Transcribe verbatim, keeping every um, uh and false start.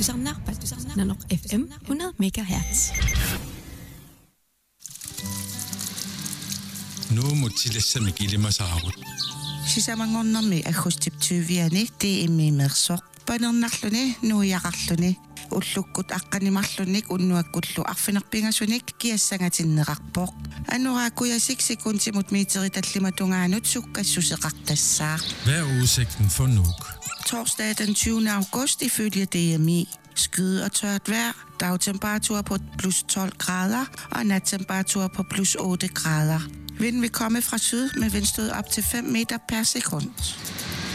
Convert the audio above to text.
Pastusarnar, Pastusarnar, F M hundrede megahertz. Nu må tillægge ilima saarut. Sisamangornermi agustiptuviani tiimmiimersoq panernerluni nuiaqarluni уллуккут аққанимарлуник уннуаккуллу арфинерпингасуник киассангаатиннеқарпоқ анораакуясик секундтимут миитери таллиматунгаанут суккассусеқартассаа. Hvad er udsigten for Nuuk? Torsdag den tyvende august ifølge D M I. Skyde og tørt vejr, dagtemperatur på plus tolv grader og nattemperatur på plus otte grader. Vinden vil komme fra syd med vindstød op til fem meter per sekund.